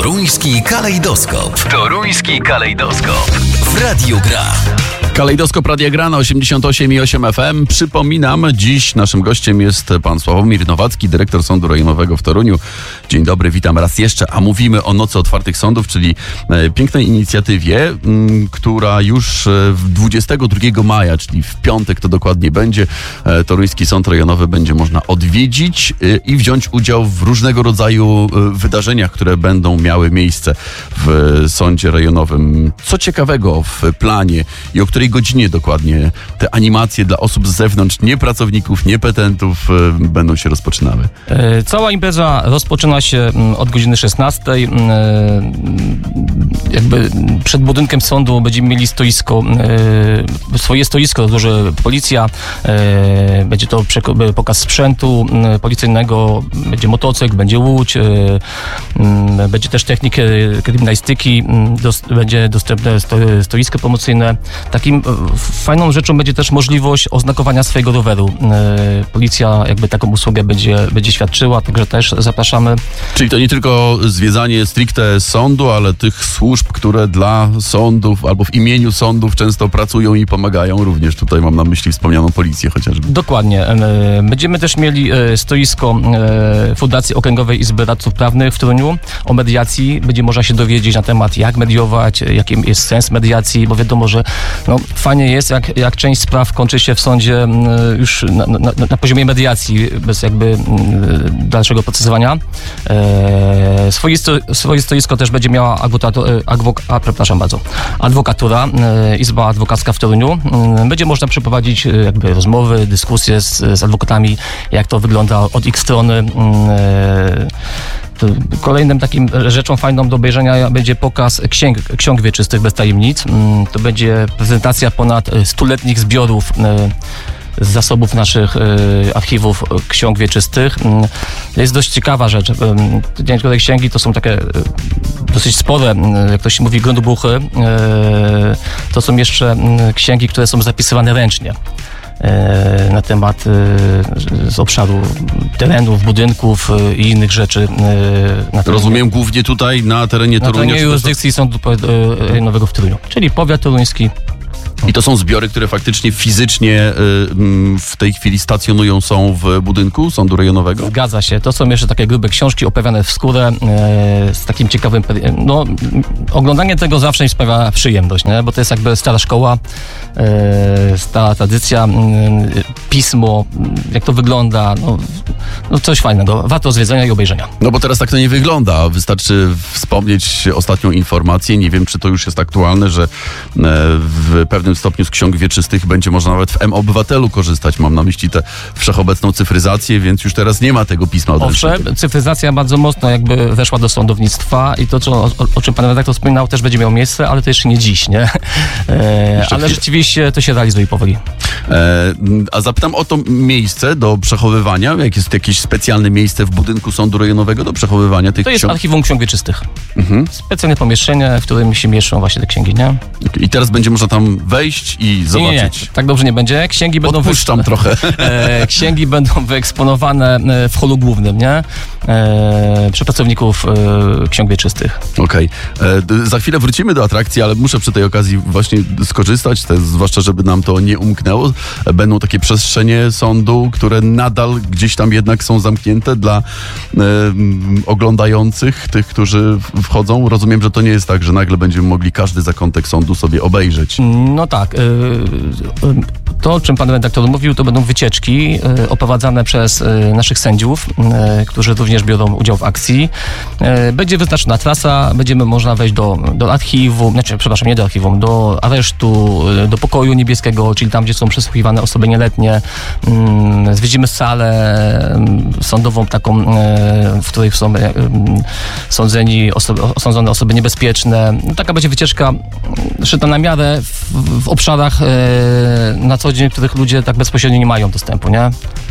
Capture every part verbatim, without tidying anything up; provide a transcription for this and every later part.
Toruński kalejdoskop. Toruński kalejdoskop. W Radiu Gra. Kalejdoskop Radia Gra na osiemdziesiąt osiem i osiem F M. Przypominam, dziś naszym gościem jest pan Sławomir Nowacki, dyrektor Sądu Rejonowego w Toruniu. Dzień dobry, witam raz jeszcze. A mówimy o Nocy Otwartych Sądów, czyli e, pięknej inicjatywie, m, która już e, dwudziestego drugiego maja, czyli w piątek to dokładnie będzie, e, Toruński Sąd Rejonowy będzie można odwiedzić e, i wziąć udział w różnego rodzaju e, wydarzeniach, które będą miały miejsce w Sądzie Rejonowym. Co ciekawego w planie i o której godzinie dokładnie te animacje dla osób z zewnątrz, nie pracowników, nie petentów e, będą się rozpoczynały? E, cała impreza rozpoczyna się od godziny szesnastej. E, jakby przed budynkiem sądu będziemy mieli stoisko, e, swoje stoisko rozłoży policja. E, będzie to przek- pokaz sprzętu e, policyjnego, będzie motocykl, będzie łódź, e, e, będzie też technik kryminalistyki, dos- będzie dostępne sto- stoisko promocyjne. Takim fajną rzeczą będzie też możliwość oznakowania swojego roweru. Policja jakby taką usługę będzie, będzie świadczyła, także też zapraszamy. Czyli to nie tylko zwiedzanie stricte sądu, ale tych służb, które dla sądów albo w imieniu sądów często pracują i pomagają. Również tutaj mam na myśli wspomnianą policję chociażby. Dokładnie. Będziemy też mieli stoisko Fundacji Okręgowej Izby Radców Prawnych w Toruniu o mediacji. Będzie można się dowiedzieć na temat, jak mediować, jaki jest sens mediacji, bo wiadomo, że no, fajnie jest, jak, jak część spraw kończy się w sądzie już na, na, na poziomie mediacji, bez jakby dalszego procesowania. E, swoje, sto, swoje stoisko też będzie miała adwokato, adwok, a, przepraszam bardzo, adwokatura, e, Izba Adwokacka w Toruniu. E, będzie można przeprowadzić jakby rozmowy, dyskusje z, z adwokatami, jak to wygląda od ich strony. E, Kolejnym takim rzeczą fajną do obejrzenia będzie pokaz księg, ksiąg wieczystych bez tajemnic. To będzie prezentacja ponad stuletnich zbiorów z zasobów naszych archiwów ksiąg wieczystych. Jest dość ciekawa rzecz. Niektóre księgi to są takie dosyć spore, jak to się mówi, grundbuchy. To są jeszcze księgi, które są zapisywane ręcznie na temat z obszaru terenów, budynków i innych rzeczy. Na Rozumiem, głównie tutaj na terenie Torunia. Na terenie jurysdykcji Sądu Rejonowego w Toruniu, czyli powiat toruński. I to są zbiory, które faktycznie fizycznie w tej chwili stacjonują, są w budynku Sądu Rejonowego? Zgadza się. To są jeszcze takie grube książki oprawiane w skórę z takim ciekawym... No, oglądanie tego zawsze mi sprawia przyjemność, nie? Bo to jest jakby stara szkoła, stara tradycja, pismo, jak to wygląda, no, no coś fajnego. Warto zwiedzenia i obejrzenia. No bo teraz tak to nie wygląda. Wystarczy wspomnieć ostatnią informację. Nie wiem, czy to już jest aktualne, że w pewnym stopniu z ksiąg wieczystych będzie można nawet w M-Obywatelu korzystać. Mam na myśli tę wszechobecną cyfryzację, więc już teraz nie ma tego pisma odręcznego. Owszem, cyfryzacja bardzo mocno jakby weszła do sądownictwa i to, co, o, o czym pan redaktor wspominał, też będzie miało miejsce, ale to jeszcze nie dziś, nie? E, ale rzeczywiście to się realizuje powoli. E, a zapytam o to miejsce do przechowywania. Jak jest jakieś specjalne miejsce w budynku Sądu Rejonowego do przechowywania tych ksiąg? To jest ksiąg? archiwum ksiąg wieczystych. Mhm. Specjalne pomieszczenie, w którym się mieszczą właśnie te księgi, nie? I teraz będzie można tam wejść i zobaczyć. Nie, nie, tak dobrze nie będzie. Księgi będą Odpuszczam wy... trochę. E, księgi będą wyeksponowane w holu głównym, nie? E, przy pracowników e, ksiąg wieczystych. Okej. Okay. Za chwilę wrócimy do atrakcji, ale muszę przy tej okazji właśnie skorzystać, te, zwłaszcza żeby nam to nie umknęło. Będą takie przestrzenie sądu, które nadal gdzieś tam jednak są zamknięte dla e, oglądających, tych, którzy wchodzą. Rozumiem, że to nie jest tak, że nagle będziemy mogli każdy zakątek sądu sobie obejrzeć. No tak. To, o czym pan redaktor mówił, to będą wycieczki oprowadzane przez naszych sędziów, którzy również biorą udział w akcji. Będzie wyznaczona trasa, będziemy można wejść do, do archiwum, znaczy, przepraszam, nie do archiwum, do aresztu, do pokoju niebieskiego, czyli tam, gdzie są przesłuchiwane osoby nieletnie. Zwiedzimy salę sądową taką, w której są sądzeni osoby, osądzone osoby niebezpieczne. Taka będzie wycieczka szyta na miarę w, w obszarach e, na co dzień, których ludzie tak bezpośrednio nie mają dostępu, nie?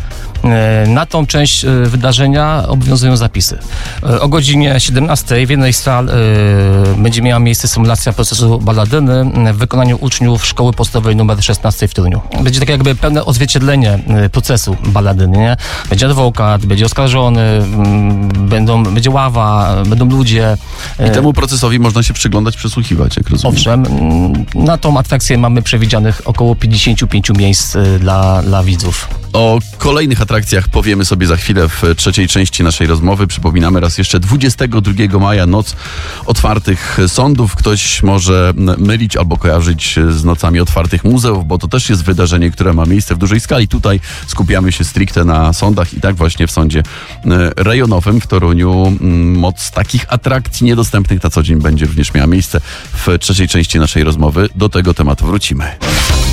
E, Na tą część e, wydarzenia obowiązują zapisy. E, O godzinie siedemnastej w jednej z sal e, będzie miała miejsce symulacja procesu balladyny w wykonaniu uczniów szkoły podstawowej numer szesnaście w Toruniu. Będzie tak jakby pełne odzwierciedlenie e, procesu balladyny, nie? Będzie adwokat, będzie oskarżony, m, będą, będzie ława, będą ludzie. I temu procesowi można się przyglądać, przysłuchiwać, jak rozumiem. Owszem, m, na tą atrakcję mamy przewidzianych około pięćdziesiąt pięć miejsc e, dla, dla widzów. O kolejnych atrakcjach powiemy sobie za chwilę w trzeciej części naszej rozmowy. Przypominamy raz jeszcze dwudziestego drugiego maja, noc otwartych sądów. Ktoś może mylić albo kojarzyć z nocami otwartych muzeów, bo to też jest wydarzenie, które ma miejsce w dużej skali. Tutaj skupiamy się stricte na sądach i tak właśnie w sądzie rejonowym w Toruniu moc takich atrakcji niedostępnych na co dzień będzie również miała miejsce w trzeciej części naszej rozmowy. Do tego tematu wrócimy.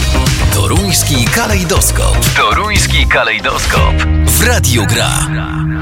Toruński kalejdoskop. Toruński kalejdoskop. W Radiu Gra.